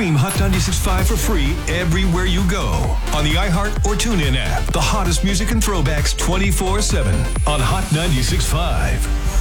Stream Hot 96.5 for free everywhere you go. On the iHeart or TuneIn app. The hottest music and throwbacks 24/7 on Hot 96.5.